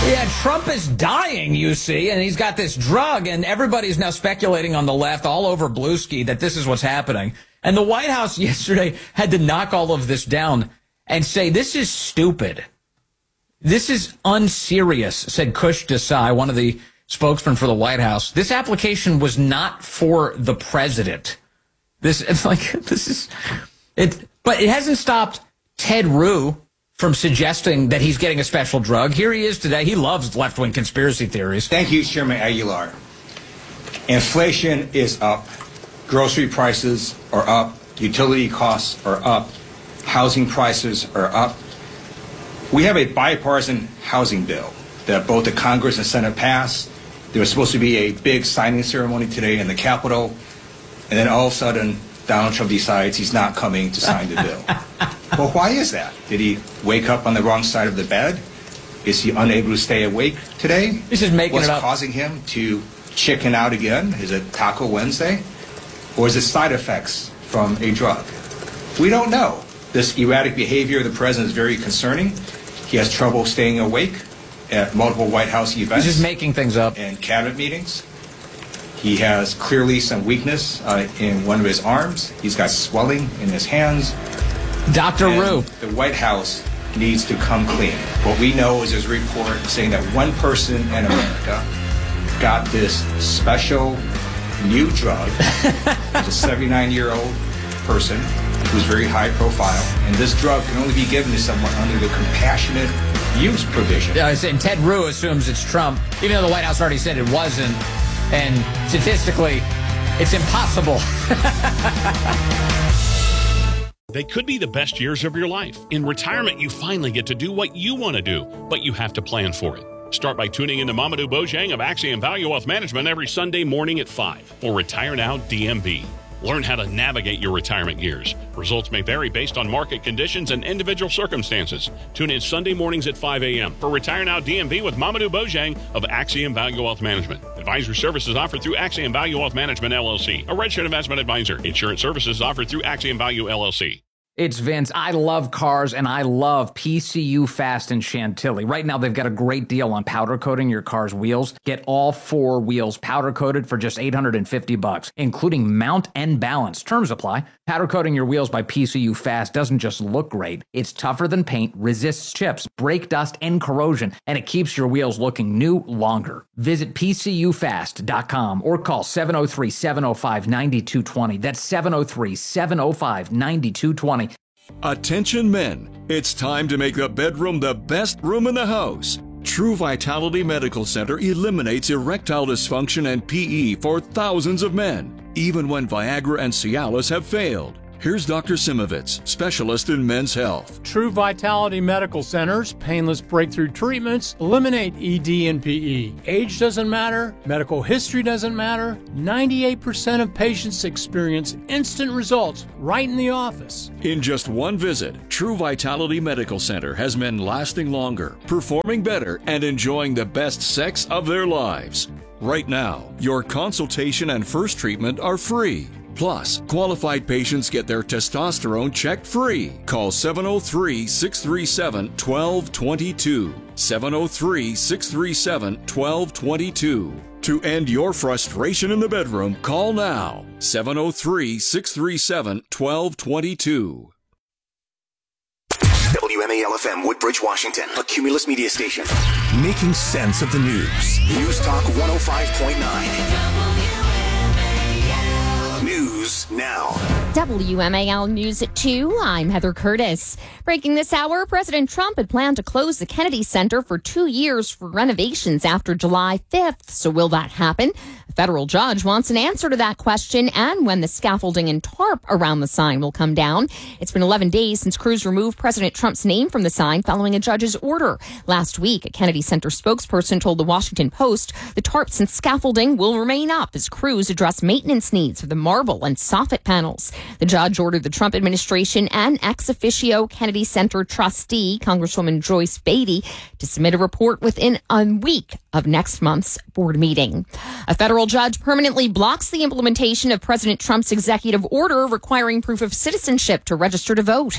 Yeah, Trump is dying, you see, and he's got this drug, and everybody's now speculating on the left all over Bluesky that this is what's happening. And the White House yesterday had to knock all of this down and say, this is stupid. This is unserious, said Kush Desai, one of the spokesmen for the White House. This application was not for the president. But it hasn't stopped Ted Rue from suggesting that he's getting a special drug. Here he is today. He loves left-wing conspiracy theories. Thank you, Chairman Aguilar. Inflation is up. Grocery prices are up. Utility costs are up. Housing prices are up. We have a bipartisan housing bill that both the Congress and Senate passed. There was supposed to be a big signing ceremony today in the Capitol, and then all of a sudden, Donald Trump decides he's not coming to sign the bill. Well, why is that? Did he wake up on the wrong side of the bed? Is he unable to stay awake today? This is making What's it up. causing him to chicken out again? Is it Taco Wednesday? Or is it side effects from a drug? We don't know. This erratic behavior of the president is very concerning. He has trouble staying awake at multiple White House events. He's just making things up. And cabinet meetings. He has clearly some weakness in one of his arms. He's got swelling in his hands. Dr. Rue. The White House needs to come clean. What we know is there's a report saying that one person in America got this special new drug. It's a 79-year-old person who's very high profile, and this drug can only be given to someone under the compassionate use provision. And Ted Rue assumes it's Trump, even though the White House already said it wasn't. And statistically, it's impossible. They could be the best years of your life. In retirement, you finally get to do what you want to do, but you have to plan for it. Start by tuning in to Mamadou Bojang of Axiom Value Wealth Management every Sunday morning at 5 for Retire Now DMV. Learn how to navigate your retirement years. Results may vary based on market conditions and individual circumstances. Tune in Sunday mornings at 5 a.m. for Retire Now DMV with Mamadou Bojang of Axiom Value Wealth Management. Advisory services offered through Axiom Value Wealth Management, LLC, a registered investment advisor. Insurance services offered through Axiom Value, LLC. It's Vince. I love cars, and I love PCU Fast in Chantilly. Right now, they've got a great deal on powder coating your car's wheels. Get all 4 wheels powder coated for just $850, including mount and balance. Terms apply. Powder coating your wheels by PCU Fast doesn't just look great. It's tougher than paint, resists chips, brake dust, and corrosion, and it keeps your wheels looking new longer. Visit PCUfast.com or call 703-705-9220. That's 703-705-9220. Attention men, it's time to make the bedroom the best room in the house. True Vitality Medical Center eliminates erectile dysfunction and PE for thousands of men, even when Viagra and Cialis have failed. Here's Dr. Simovitz, specialist in men's health. True Vitality Medical Center's painless breakthrough treatments eliminate ED and PE. Age doesn't matter. Medical history doesn't matter. 98% of patients experience instant results right in the office. In just one visit, True Vitality Medical Center has men lasting longer, performing better, and enjoying the best sex of their lives. Right now, your consultation and first treatment are free. Plus, qualified patients get their testosterone checked free. Call 703-637-1222. 703-637-1222. To end your frustration in the bedroom, call now. 703-637-1222. WMAL-FM Woodbridge, Washington, a Cumulus media station. Making sense of the news. News Talk 105.9. News now. WMAL News at 2. I'm Heather Curtis. Breaking this hour, President Trump had planned to close the Kennedy Center for 2 years for renovations after July 5th. So will that happen? A federal judge wants an answer to that question and when the scaffolding and tarp around the sign will come down. It's been 11 days since crews removed President Trump's name from the sign following a judge's order. Last week, a Kennedy Center spokesperson told the Washington Post the tarps and scaffolding will remain up as crews address maintenance needs for the marble and soffit panels. The judge ordered the Trump administration and ex officio Kennedy Center trustee, Congresswoman Joyce Beatty, to submit a report within a week of next month's board meeting. A federal judge permanently blocks the implementation of President Trump's executive order requiring proof of citizenship to register to vote.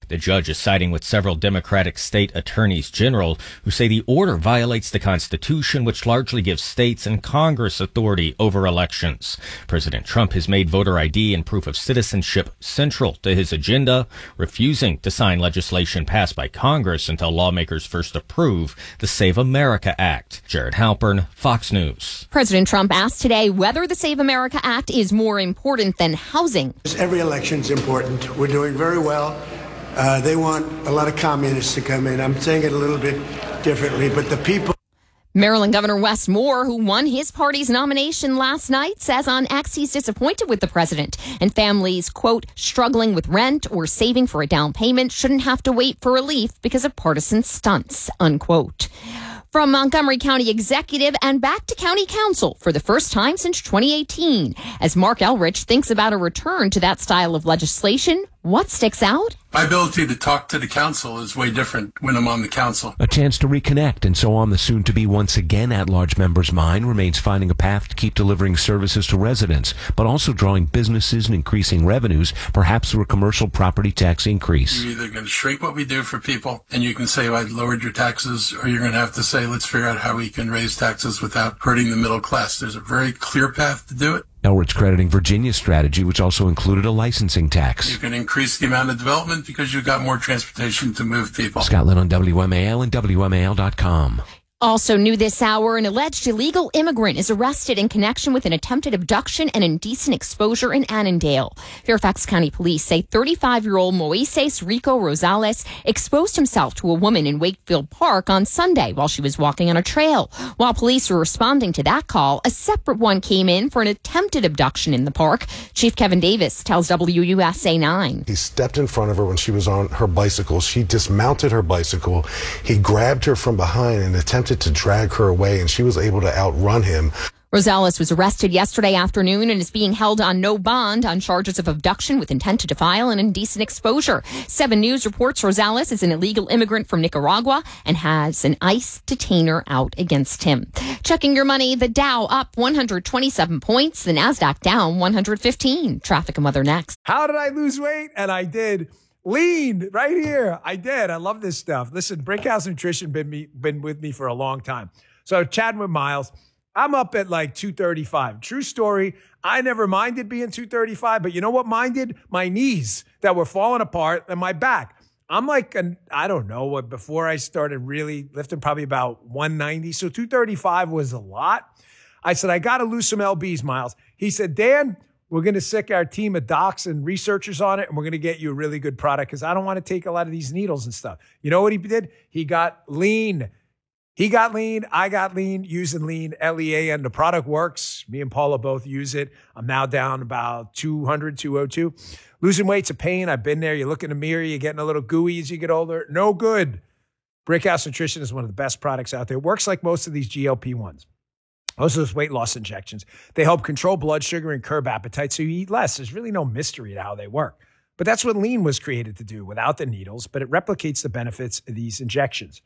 The judge is siding with several Democratic state attorneys general who say the order violates the Constitution, which largely gives states and Congress authority over elections. President Trump has made voter ID and proof of citizenship central to his agenda, refusing to sign legislation passed by Congress until lawmakers first approve the Save America Act. Jared Halpern, Fox News. President Trump asked today whether the Save America Act is more important than housing. Every election is important. We're doing very well. They want a lot of communists to come in. I'm saying it a little bit differently, but the people. Maryland Governor Wes Moore, who won his party's nomination last night, says on X he's disappointed with the president and families, quote, struggling with rent or saving for a down payment shouldn't have to wait for relief because of partisan stunts, unquote. From Montgomery County Executive and back to County Council for the first time since 2018. As Mark Elrich thinks about a return to that style of legislation, what sticks out? My ability to talk to the council is way different when I'm on the council. A chance to reconnect, and so on the soon-to-be once again at-large member's mind remains finding a path to keep delivering services to residents, but also drawing businesses and increasing revenues, perhaps through a commercial property tax increase. You're either going to shrink what we do for people, and you can say, I lowered your taxes, or you're going to have to say, let's figure out how we can raise taxes without hurting the middle class. There's a very clear path to do it. Elrich crediting Virginia's strategy, which also included a licensing tax. You can increase the amount of development because you've got more transportation to move people. Scott Lynn on WMAL and WMAL.com. Also new this hour, an alleged illegal immigrant is arrested in connection with an attempted abduction and indecent exposure in Annandale. Fairfax County Police say 35-year-old Moises Rico Rosales exposed himself to a woman in Wakefield Park on Sunday while she was walking on a trail. While police were responding to that call, a separate one came in for an attempted abduction in the park. Chief Kevin Davis tells WUSA 9. He stepped in front of her when she was on her bicycle. She dismounted her bicycle. He grabbed her from behind and attempted to drag her away, and she was able to outrun him. Rosales was arrested yesterday afternoon and is being held on no bond on charges of abduction with intent to defile and indecent exposure. 7 News reports Rosales is an illegal immigrant from Nicaragua and has an ICE detainer out against him. Checking your money, the Dow up 127 points, the NASDAQ down 115. Traffic and weather next. How did I lose weight? And I did. Lean right here. I did. I love this stuff. Listen, Brickhouse Nutrition been with me for a long time. So chatting with Miles, I'm up at like 235. True story. I never minded being 235, but you know what minded? My knees that were falling apart and my back. I'm like, I don't know what, before I started really lifting, probably about 190. So 235 was a lot. I said, I got to lose some LBs, Miles. He said, Dan, we're going to sick our team of docs and researchers on it, and we're going to get you a really good product because I don't want to take a lot of these needles and stuff. You know what he did? He got lean. He got lean. I got lean, using lean, L-E-A-N. The product works. Me and Paula both use it. I'm now down about 200, 202. Losing weight's a pain. I've been there. You look in the mirror, you're getting a little gooey as you get older. No good. Brickhouse Nutrition is one of the best products out there. It works like most of these GLP-1s. Most of those weight loss injections, they help control blood sugar and curb appetite so you eat less. There's really no mystery to how they work. But that's what lean was created to do without the needles, but it replicates the benefits of these injections.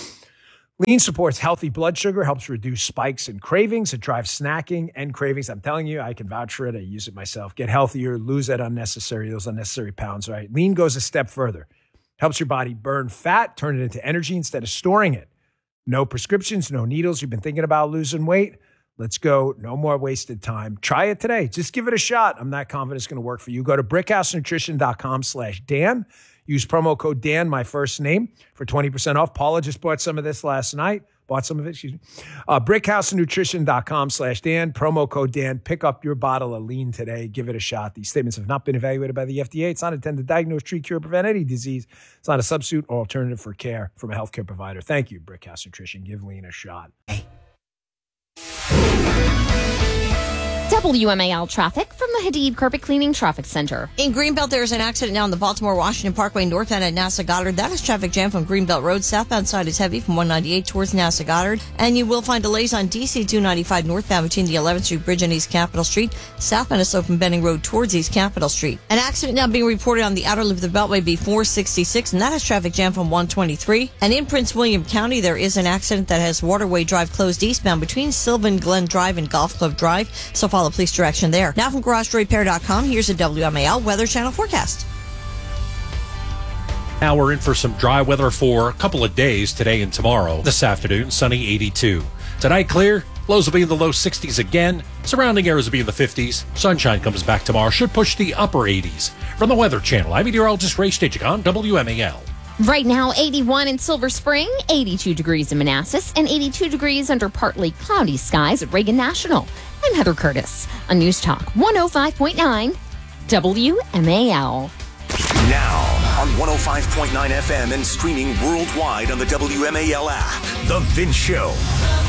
Lean supports healthy blood sugar, helps reduce spikes and cravings. It drives snacking and cravings. I'm telling you, I can vouch for it. I use it myself. Get healthier, lose those unnecessary pounds, right? Lean goes a step further. Helps your body burn fat, turn it into energy instead of storing it. No prescriptions, no needles. You've been thinking about losing weight? Let's go. No more wasted time. Try it today. Just give it a shot. I'm not confident it's going to work for you. Go to brickhousenutrition.com/Dan. Use promo code Dan, my first name, for 20% off. Paula just bought some of this last night. brickhousenutrition.com/Dan. Promo code Dan. Pick up your bottle of lean today. Give it a shot. These statements have not been evaluated by the FDA. It's not intended to diagnose, treat, cure, prevent any disease. It's not a substitute or alternative for care from a healthcare provider. Thank you, Brickhouse Nutrition. Give lean a shot. WMAL traffic from the Hadid Carpet Cleaning Traffic Center. In Greenbelt, there's an accident now on the Baltimore-Washington Parkway northbound at NASA Goddard. That is traffic jam from Greenbelt Road. Southbound side is heavy from 198 towards NASA Goddard. And you will find delays on DC 295 northbound between the 11th Street Bridge and East Capitol Street. Southbound is slow from Benning Road towards East Capitol Street. An accident now being reported on the outer loop of the Beltway B466, and that is traffic jam from 123. And in Prince William County, there is an accident that has Waterway Drive closed eastbound between Sylvan Glen Drive and Golf Club Drive. So follow police direction there. Now from GarageDoorRepair.com, here's a WMAL Weather Channel forecast. Now we're in for some dry weather for a couple of days today and tomorrow. This afternoon, sunny 82. Tonight, clear. Lows will be in the low 60s again. Surrounding areas will be in the 50s. Sunshine comes back tomorrow. Should push the upper 80s. From the Weather Channel, I'm meteorologist Ray Stitchik on WMAL. Right now, 81 in Silver Spring, 82 degrees in Manassas, and 82 degrees under partly cloudy skies at Reagan National. I'm Heather Curtis on News Talk 105.9 WMAL. Now on 105.9 FM and streaming worldwide on the WMAL app. The Vince Show.